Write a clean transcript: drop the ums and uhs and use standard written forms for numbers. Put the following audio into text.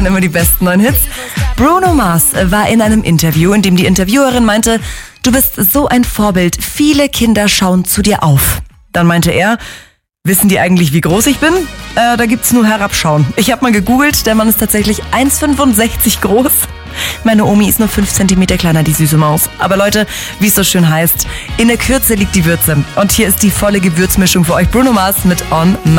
Immer die besten neuen Hits. Bruno Mars war in einem Interview, in dem die Interviewerin meinte, du bist so ein Vorbild, viele Kinder schauen zu dir auf. Dann meinte er, wissen die eigentlich, wie groß ich bin? Da gibt's nur herabschauen. Ich habe mal gegoogelt, der Mann ist tatsächlich 1,65 groß. Meine Omi ist nur 5 Zentimeter kleiner, die süße Maus. Aber Leute, wie es so schön heißt, in der Kürze liegt die Würze. Und hier ist die volle Gewürzmischung für euch. Bruno Mars mit On.